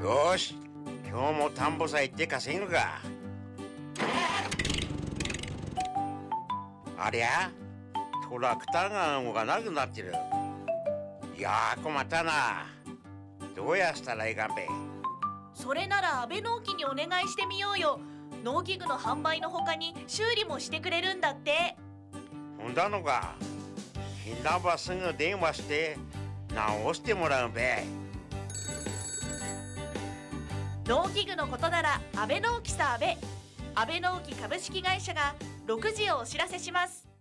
よし、今日も田んぼさ行って稼ぐか。ありゃ、トラクターが動かなくなってる。いやー、困ったな。どうやしたらいいかんべ。 それなら安倍農機にお願いしてみようよ。農機具の販売の他に修理もしてくれるんだって。 ほんだのか。ひなばすぐ電話して直してもらうべ。 農機具のことなら安倍農機さ安倍農機株式会社が6時をお知らせします。